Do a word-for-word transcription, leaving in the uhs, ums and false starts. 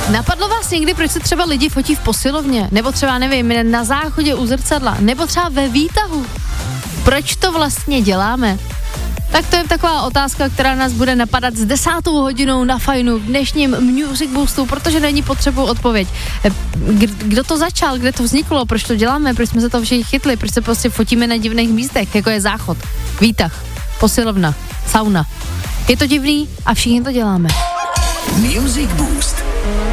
Napadlo vás někdy, proč se třeba lidi fotí v posilovně? Nebo třeba, nevím, na záchodě u zrcadla? Nebo třeba ve výtahu? Proč to vlastně děláme? Tak to je taková otázka, která nás bude napadat s desátou hodinou na Fajnu v dnešním Music Boostu, protože není potřebu odpověď. Kdo to začal, kde to vzniklo, proč to děláme, proč jsme se to všichni chytli, proč se prostě fotíme na divných místech, jako je záchod, výtah, posilovna, sauna. Je to divný a všichni to děláme. Music Boost.